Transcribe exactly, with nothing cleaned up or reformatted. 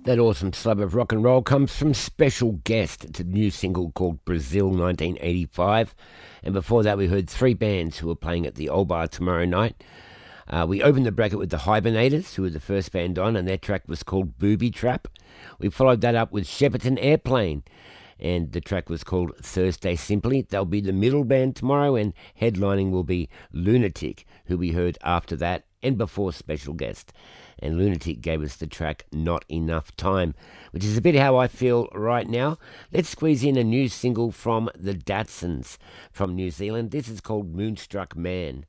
That awesome slab of rock and roll comes from Special Guest. It's a new single called Brazil nineteen eighty-five. And before that, we heard three bands who are playing at the Old Bar tomorrow night. Uh, we opened the bracket with the Hibernators, who were the first band on, and their track was called Booby Trap. We followed that up with Shepperton Airplane, and the track was called Thursday Simply. They'll be the middle band tomorrow, and headlining will be Lunatic, who we heard after that and before Special Guest. And Lunatic gave us the track Not Enough Time, which is a bit how I feel right now. Let's squeeze in a new single from the Datsuns from New Zealand. This is called Moonstruck Man.